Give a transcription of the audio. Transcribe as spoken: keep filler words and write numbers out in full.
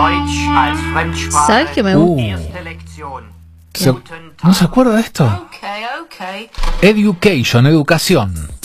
Deutsch als Fremdsprache. ¿Sabes qué me Uh. gusta? Erste Lektion. Se- Guten Tag. ¿No se acuerda de esto? Okay, okay. Education, educación.